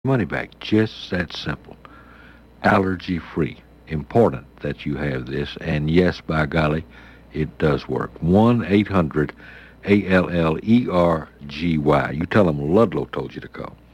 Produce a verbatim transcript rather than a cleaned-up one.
money back. Just that simple. Allergy free. Important that you have this. And yes, by golly, it does work. one eight hundred A L L E R G Y. You tell them Ludlow told you to call.